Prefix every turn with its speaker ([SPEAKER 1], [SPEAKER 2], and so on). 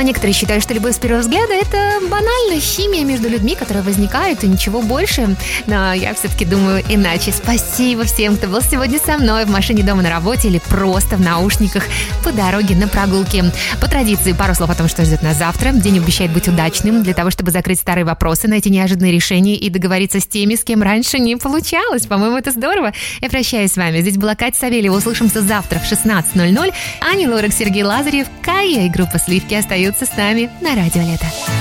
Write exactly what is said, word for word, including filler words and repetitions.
[SPEAKER 1] некоторые считают, что любовь с первого взгляда — это банальная химия между людьми, которая возникает, и ничего больше. Но я все-таки думаю иначе. Спасибо всем, кто был сегодня со мной в машине, дома, на работе или просто в наушниках по дороге на прогулке. По традиции, пару слов о том, что ждет нас завтра. День обещает быть удачным для того, чтобы закрыть старые вопросы, найти неожиданные решения и договориться с теми, с кем раньше не получалось. По-моему, это здорово. Я прощаюсь с вами. Здесь была Катя Савельева. Услышимся завтра в шестнадцать ноль ноль. Ани Лорак, Сергей Лазарев, Кая и группа «Сливки» остаются с нами на Радио Лето.